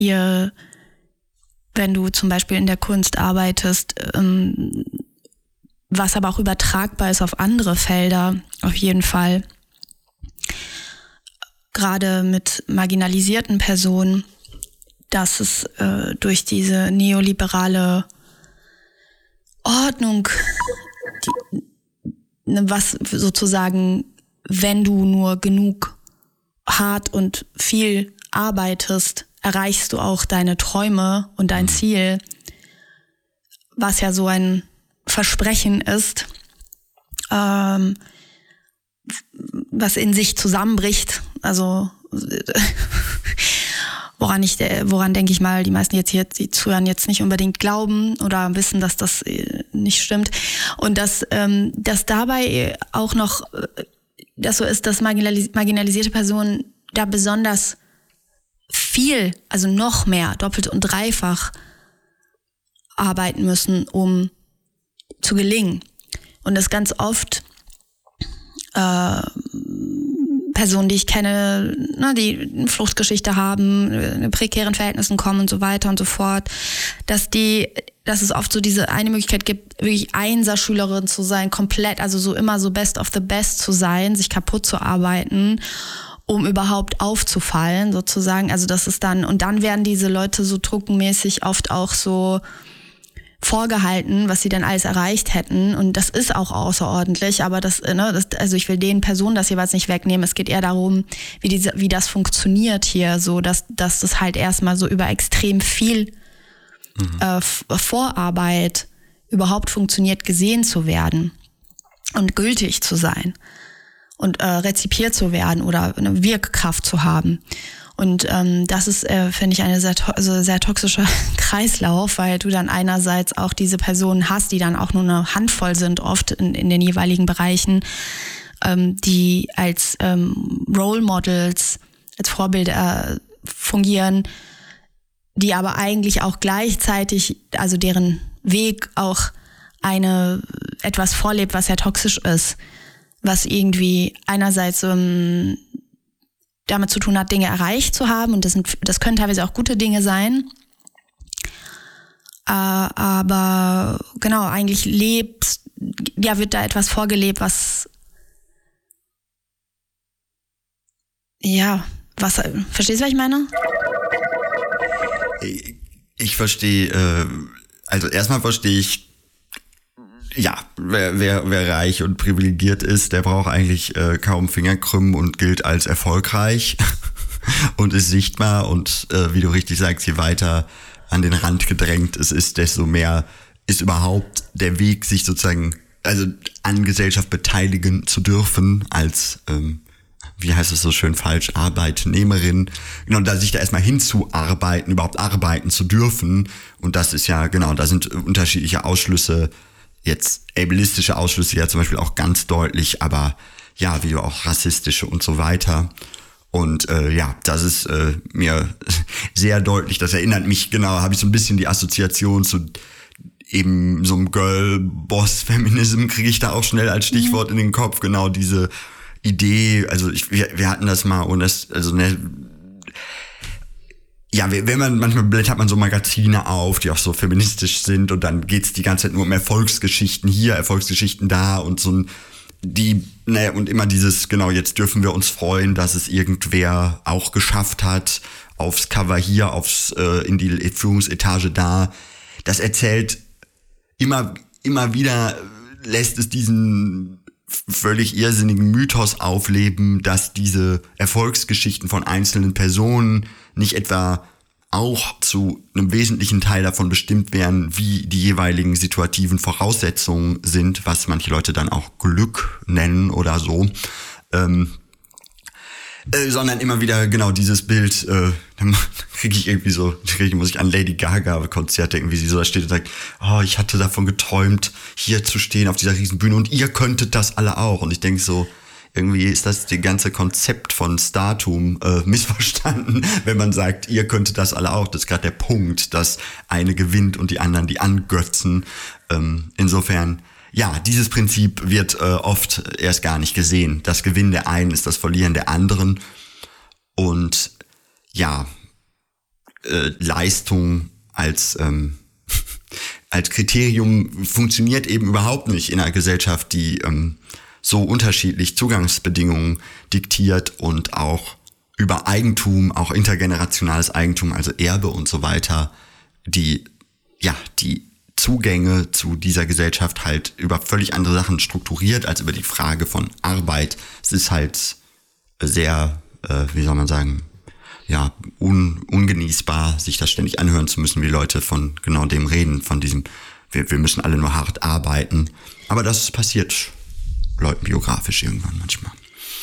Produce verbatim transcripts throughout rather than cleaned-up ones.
ihr, wenn du zum Beispiel in der Kunst arbeitest, ähm, was aber auch übertragbar ist auf andere Felder, auf jeden Fall. Gerade mit marginalisierten Personen, dass es äh, durch diese neoliberale Ordnung, die, ne, was sozusagen, wenn du nur genug hart und viel arbeitest, erreichst du auch deine Träume und dein Ziel, was ja so ein Versprechen ist, ähm, was in sich zusammenbricht. Also woran ich, woran denke ich mal, die meisten jetzt hier, die zuhören, jetzt nicht unbedingt glauben oder wissen, dass das nicht stimmt. Und dass, ähm, dass dabei auch noch das so ist, dass marginalis- marginalisierte Personen da besonders viel, also noch mehr, doppelt und dreifach arbeiten müssen, um zu gelingen. Und das ganz oft äh, Personen, die ich kenne, ne, die eine Fluchtgeschichte haben, in prekären Verhältnissen kommen und so weiter und so fort, dass die, dass es oft so diese eine Möglichkeit gibt, wirklich Einser-Schülerin zu sein, komplett, also so immer so best of the best zu sein, sich kaputt zu arbeiten, um überhaupt aufzufallen, sozusagen. Also das ist dann, und dann werden diese Leute so druckenmäßig oft auch so vorgehalten, was sie denn alles erreicht hätten. Und das ist auch außerordentlich, aber das, ne, das, also ich will den Personen das jeweils nicht wegnehmen. Es geht eher darum, wie diese, wie das funktioniert hier, so, dass, dass das halt erstmal so über extrem viel mhm. äh, Vorarbeit überhaupt funktioniert, gesehen zu werden und gültig zu sein und äh, rezipiert zu werden oder eine Wirkkraft zu haben. Und ähm, das ist, äh, finde ich, ein sehr, to- also sehr toxischer Kreislauf, weil du dann einerseits auch diese Personen hast, die dann auch nur eine Handvoll sind, oft in, in den jeweiligen Bereichen, ähm, die als ähm, Role Models, als Vorbilder äh, fungieren, die aber eigentlich auch gleichzeitig, also deren Weg auch eine etwas vorlebt, was ja toxisch ist, was irgendwie einerseits ähm, damit zu tun hat, Dinge erreicht zu haben, und das sind, das können teilweise auch gute Dinge sein, äh, aber genau, eigentlich lebt, ja, wird da etwas vorgelebt, was, ja, was, verstehst du, was ich meine? Ich, ich verstehe, äh, also erstmal verstehe ich, ja, wer, wer, wer reich und privilegiert ist, der braucht eigentlich äh, kaum Fingerkrümmen und gilt als erfolgreich und ist sichtbar. Und äh, wie du richtig sagst, je weiter an den Rand gedrängt es ist, desto mehr ist überhaupt der Weg, sich sozusagen, also an Gesellschaft beteiligen zu dürfen als, ähm, wie heißt es so schön falsch, Arbeitnehmerin. Genau, da sich da erstmal hinzuarbeiten, überhaupt arbeiten zu dürfen. Und das ist ja, genau, da sind unterschiedliche Ausschlüsse. Jetzt ableistische Ausschlüsse ja zum Beispiel auch ganz deutlich, aber ja, wie auch rassistische und so weiter. Und äh, ja, das ist äh, mir sehr deutlich, das erinnert mich, genau, habe ich so ein bisschen die Assoziation zu eben so einem Girl-Boss-Feminism, kriege ich da auch schnell als Stichwort mhm. in den Kopf, genau diese Idee, also ich, wir, wir hatten das mal, und das, also ne, ja, wenn man, manchmal blättert man so Magazine auf, die auch so feministisch sind, und dann geht's die ganze Zeit nur um Erfolgsgeschichten hier, Erfolgsgeschichten da und so ein, die, ne, und immer dieses, genau, jetzt dürfen wir uns freuen, dass es irgendwer auch geschafft hat, aufs Cover hier, aufs, äh, in die Führungsetage da. Das erzählt immer, immer wieder, lässt es diesen völlig irrsinnigen Mythos aufleben, dass diese Erfolgsgeschichten von einzelnen Personen nicht etwa auch zu einem wesentlichen Teil davon bestimmt werden, wie die jeweiligen situativen Voraussetzungen sind, was manche Leute dann auch Glück nennen oder so, ähm, äh, sondern immer wieder genau dieses Bild, äh, dann kriege ich irgendwie so, krieg, muss ich an Lady Gaga Konzert denken, wie sie so da steht und sagt, oh, ich hatte davon geträumt, hier zu stehen auf dieser riesen Bühne, und ihr könntet das alle auch. Und ich denke so, irgendwie ist das die ganze Konzept von Startum äh, missverstanden, wenn man sagt, ihr könntet das alle auch. Das ist gerade der Punkt, dass eine gewinnt und die anderen die angötzen. Ähm, insofern, ja, dieses Prinzip wird äh, oft erst gar nicht gesehen. Das Gewinnen der einen ist das Verlieren der anderen. Und ja, äh, Leistung als ähm, als Kriterium funktioniert eben überhaupt nicht in einer Gesellschaft, die ähm, so unterschiedlich Zugangsbedingungen diktiert und auch über Eigentum, auch intergenerationales Eigentum, also Erbe und so weiter, die ja die Zugänge zu dieser Gesellschaft halt über völlig andere Sachen strukturiert als über die Frage von Arbeit. Es ist halt sehr, äh, wie soll man sagen, ja, un, ungenießbar, sich das ständig anhören zu müssen, wie Leute von genau dem reden, von diesem, wir, wir müssen alle nur hart arbeiten. Aber das passiert Leuten biografisch irgendwann manchmal.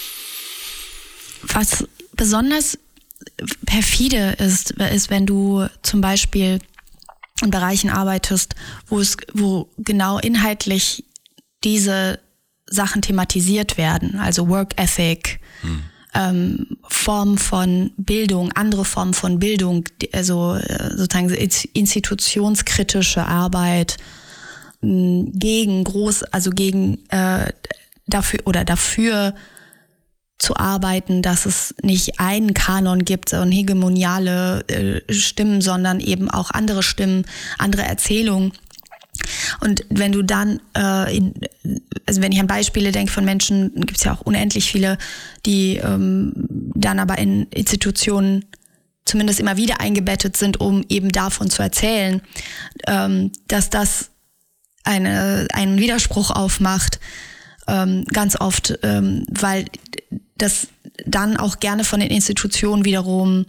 Was besonders perfide ist, ist, wenn du zum Beispiel in Bereichen arbeitest, wo es, wo genau inhaltlich diese Sachen thematisiert werden, also Work Ethic, hm. ähm, Formen von Bildung, andere Formen von Bildung, also sozusagen institutionskritische Arbeit mh, gegen groß, also gegen äh, dafür oder dafür zu arbeiten, dass es nicht einen Kanon gibt und hegemoniale äh, Stimmen, sondern eben auch andere Stimmen, andere Erzählungen. Und wenn du dann, äh, in, also wenn ich an Beispiele denke von Menschen, gibt es ja auch unendlich viele, die ähm, dann aber in Institutionen zumindest immer wieder eingebettet sind, um eben davon zu erzählen, ähm, dass das eine, einen Widerspruch aufmacht, ähm, ganz oft, ähm, weil das dann auch gerne von den Institutionen wiederum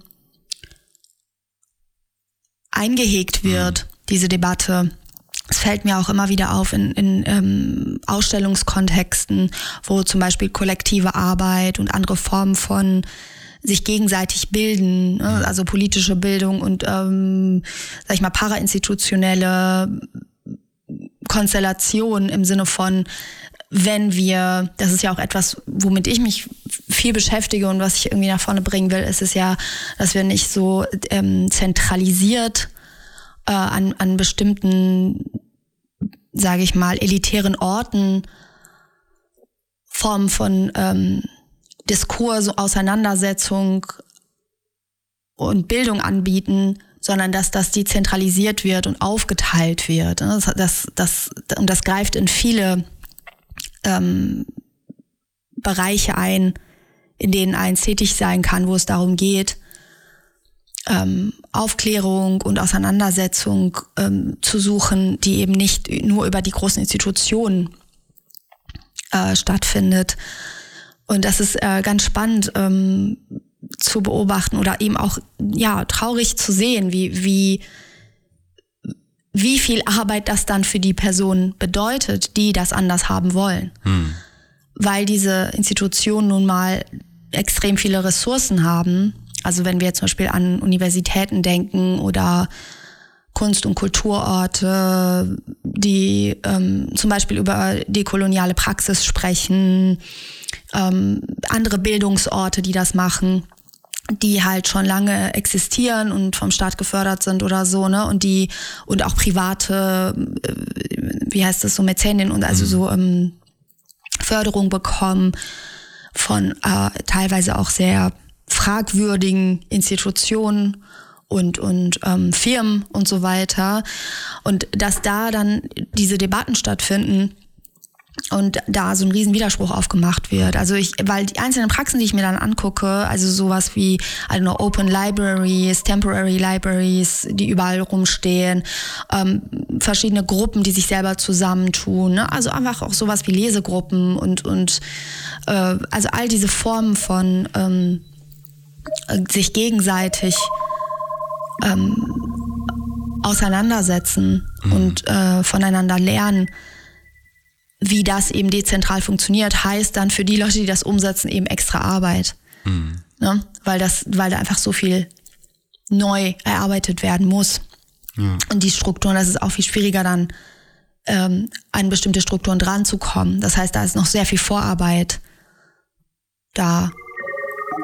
eingehegt wird, mhm. diese Debatte. Es fällt mir auch immer wieder auf in, in ähm, Ausstellungskontexten, wo zum Beispiel kollektive Arbeit und andere Formen von sich gegenseitig bilden, ne? Also politische Bildung und ähm, sag ich mal parainstitutionelle Konstellation im Sinne von, wenn wir, das ist ja auch etwas, womit ich mich viel beschäftige und was ich irgendwie nach vorne bringen will, ist es ja, dass wir nicht so ähm, zentralisiert äh, an, an bestimmten, sage ich mal, elitären Orten Formen von ähm, Diskurs, Auseinandersetzung und Bildung anbieten, sondern dass das dezentralisiert wird und aufgeteilt wird. Das, das, das, und das greift in viele ähm, Bereiche ein, in denen eins tätig sein kann, wo es darum geht, ähm, Aufklärung und Auseinandersetzung ähm, zu suchen, die eben nicht nur über die großen Institutionen äh, stattfindet. Und das ist äh, ganz spannend ähm, zu beobachten oder eben auch ja traurig zu sehen, wie wie wie viel Arbeit das dann für die Personen bedeutet, die das anders haben wollen. Hm. Weil diese Institutionen nun mal extrem viele Ressourcen haben. Also wenn wir jetzt zum Beispiel an Universitäten denken oder Kunst- und Kulturorte, die ähm, zum Beispiel über dekoloniale Praxis sprechen, ähm, andere Bildungsorte, die das machen, die halt schon lange existieren und vom Staat gefördert sind oder so, ne, und die und auch private, äh, wie heißt das so, Mäzenien und also mhm. so ähm, Förderung bekommen von äh, teilweise auch sehr fragwürdigen Institutionen und und ähm, Firmen und so weiter, und dass da dann diese Debatten stattfinden und da so ein riesen Widerspruch aufgemacht wird. Also ich, weil die einzelnen Praxen, die ich mir dann angucke, also sowas wie, I don't know, Open Libraries, Temporary Libraries, die überall rumstehen, ähm, verschiedene Gruppen, die sich selber zusammentun, ne? Also einfach auch sowas wie Lesegruppen und und äh, also all diese Formen von ähm, sich gegenseitig ähm, auseinandersetzen mhm. und äh, voneinander lernen, wie das eben dezentral funktioniert, heißt dann für die Leute, die das umsetzen, eben extra Arbeit. Mhm. Ne? Weil das, weil da einfach so viel neu erarbeitet werden muss. Ja. Und die Strukturen, das ist auch viel schwieriger dann, ähm, an bestimmte Strukturen dran zu kommen. Das heißt, da ist noch sehr viel Vorarbeit da.